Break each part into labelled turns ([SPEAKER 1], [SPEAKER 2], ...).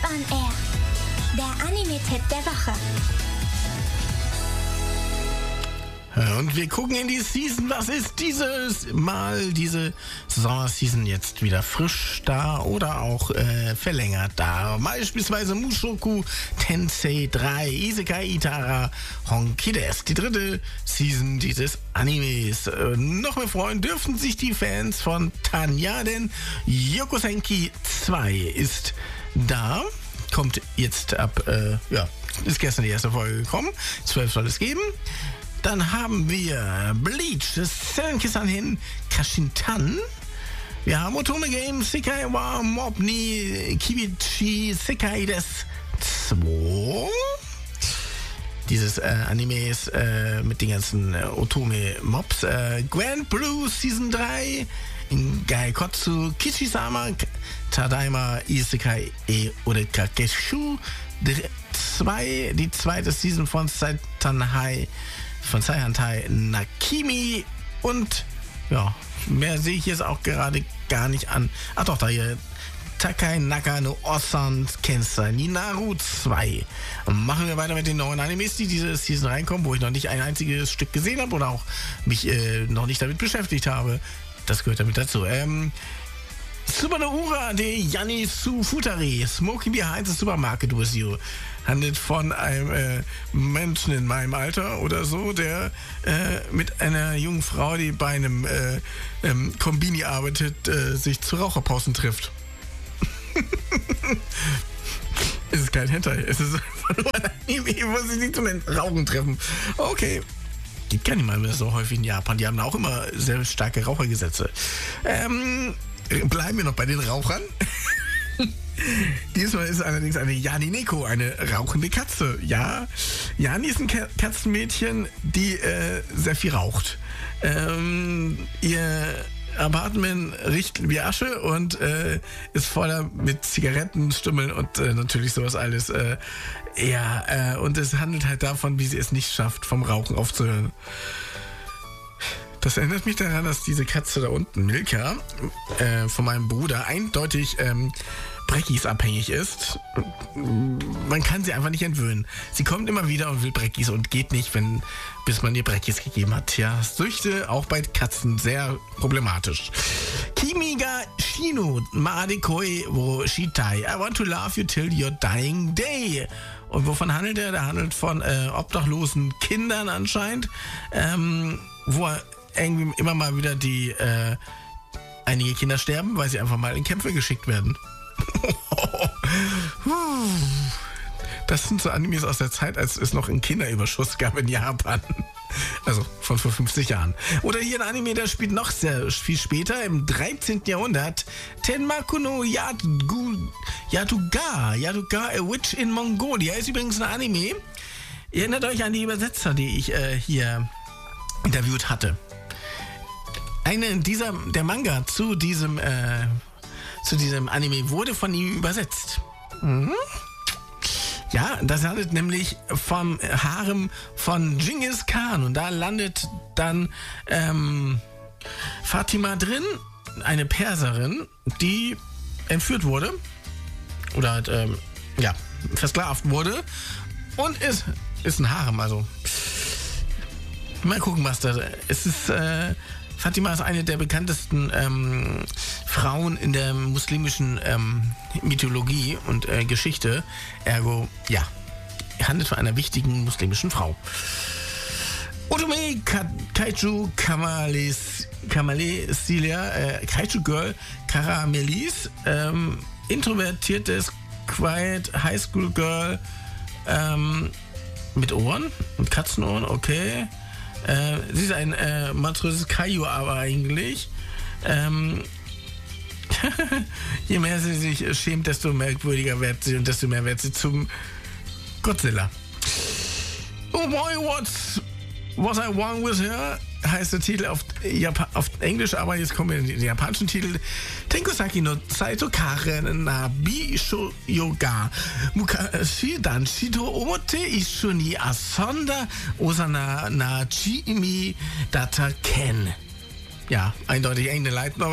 [SPEAKER 1] on Air, der Anime-Tipp der Woche.
[SPEAKER 2] Und wir gucken in die Season. Was ist dieses Mal, diese Sommerseason jetzt wieder frisch da oder auch verlängert da? Beispielsweise Mushoku Tensei 3 Isekai Itara Honki Desu. Die dritte Season dieses Animes. Noch mehr freuen dürfen sich die Fans von Tanya, denn Yokosenki 2 ist da. Kommt jetzt ab, ist gestern die erste Folge gekommen. 12 soll es geben. Dann haben wir Bleach, das Senki-san hin, Kashintan. Wir haben Otome Games, Sekai wa Mob ni Kibichi Sekai des 2. Dieses Anime ist mit den ganzen Otome-Mobs. Grand Blue Season 3, Gaikotsu, Kichisama, Tadaima, Isekai e Orekakeshu 2, die zweite Season von Saihantai Nakimi und ja, mehr sehe ich jetzt auch gerade gar nicht an. Ach doch, da hier Takai Naka no Osan Kensai Ninaru 2. Machen wir weiter mit den neuen Animes, die diese Season reinkommen, wo ich noch nicht ein einziges Stück gesehen habe oder auch mich noch nicht damit beschäftigt habe. Das gehört damit dazu. Super no Ura de Yanisu Futari, Smoking Behind the Supermarket with You. Handelt von einem Menschen in meinem Alter oder so, der mit einer jungen Frau, die bei einem Kombini arbeitet, sich zu Raucherpausen trifft. Es ist kein Hentai, es ist einfach nur ein Anime, wo sie sich zum Rauchen treffen. Okay. Geht gar nicht mal mehr so häufig in Japan. Die haben auch immer sehr starke Rauchergesetze. Bleiben wir noch bei den Rauchern. Diesmal ist allerdings eine Yani Neko, eine rauchende Katze. Ja, Yani ist ein Katzenmädchen, die sehr viel raucht. Ihr Apartment riecht wie Asche und ist voller mit Zigaretten, Stummeln und natürlich sowas alles. Und es handelt halt davon, wie sie es nicht schafft, vom Rauchen aufzuhören. Das erinnert mich daran, dass diese Katze da unten, Milka, von meinem Bruder, eindeutig Breckis abhängig ist. Man kann sie einfach nicht entwöhnen. Sie kommt immer wieder und will Breckis und geht nicht, bis man ihr Breckis gegeben hat. Ja, Süchte auch bei Katzen sehr problematisch. Kimi ga Shino Maadekoi wo Shitai. I want to love you till your dying day. Und wovon handelt er? Der handelt von obdachlosen Kindern anscheinend, wo irgendwie immer mal wieder einige Kinder sterben, weil sie einfach mal in Kämpfe geschickt werden. Das sind so Animes aus der Zeit, als es noch einen Kinderüberschuss gab in Japan. Also von vor 50 Jahren. Oder hier ein Anime, der spielt noch sehr viel später, im 13. Jahrhundert. Tenmaku no Yaduga, a Witch in Mongolia. Ist übrigens ein Anime. Ihr erinnert euch an die Übersetzer, die ich hier interviewt hatte. Der Manga zu diesem Anime wurde von ihm übersetzt. Mhm. Ja, das handelt nämlich vom Harem von Genghis Khan. Und da landet dann Fatima drin, eine Perserin, die entführt wurde. Oder halt, versklavt wurde. Und ist ein Harem, also. Mal gucken, was da ist. Fatima ist eine der bekanntesten Frauen in der muslimischen Mythologie und Geschichte. Ergo, ja, handelt von einer wichtigen muslimischen Frau. Otome Kaiju Kamalesilia, Kaiju Girl Karamelis, introvertiertes Quiet High School Girl mit Ohren, mit Katzenohren, okay. Sie ist ein monströses Kaiju, aber eigentlich. Je mehr sie sich schämt, desto merkwürdiger wird sie und desto mehr wird sie zum Godzilla. Oh boy, was I want with her heißt der Titel auf Englisch, aber jetzt kommen wir in den japanischen Titel. Tenkusaki no Saito Karen Nabi Yoga Mukashi Danshito Omote Ishu ni Asonda Osana na Chimi Data Ken. Ja, eindeutig eine Light Novel.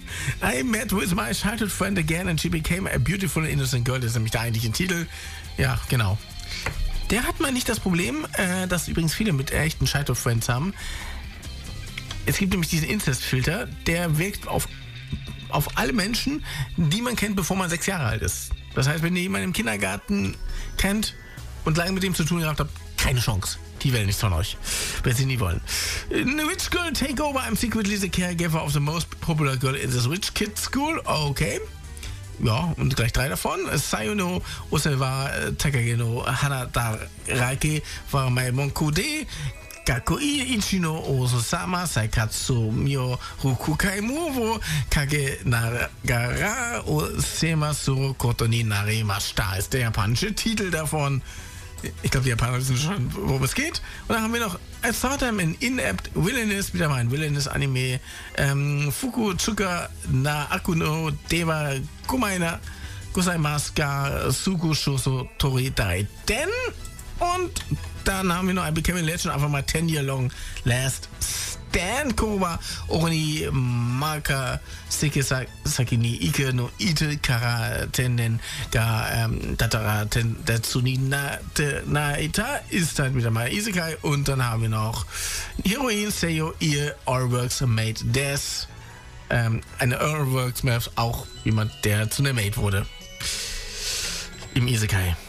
[SPEAKER 2] I met with my childhood friend again and she became a beautiful and innocent girl. Das ist nämlich der eigentliche Titel. Ja, genau. Der hat mal nicht das Problem, das übrigens viele mit echten Childhood Friends haben. Es gibt nämlich diesen Incest-Filter, der wirkt auf alle Menschen, die man kennt, bevor man 6 Jahre alt ist. Das heißt, wenn ihr jemanden im Kindergarten kennt und lange mit dem zu tun gehabt habt, keine Chance. Die wählen nichts von euch, wenn sie nie wollen. Rich Girl Takeover. I'm secretly the caregiver of the most popular girl in this rich kid school. Okay. Ja, und gleich 3 davon. Sayuno Osewa Takageno Hanadarake wa Maimon Kude. Kakoi Ichino Osama Saikatsu Mio Rukukaimu wo Kage Nagara Osemasu Kotoni Narimashita ist der japanische Titel davon. Ich glaube, die Japaner wissen schon, worum es geht. Und dann haben wir noch I Saw Them in Inept Villainous, wieder mal ein Villainous-Anime. Fukuchuka na Akuno Deva Kumaina Gozaimasu ga Sugu Shoso Tori Daiten. Und dann haben wir noch ein Became a Legend, einfach mal 10 Year Long Last Stand Koba Oroni Maka Sekisakini Ike no Ite Kara Tenden ga Tatara Tetsuni Naita ist halt wieder mal Isekai. Und dann haben wir noch Heroin Seiyo Ihr Allworks Made Death. Eine Allworks Made auch jemand, der zu einer Maid wurde. Im Isekai.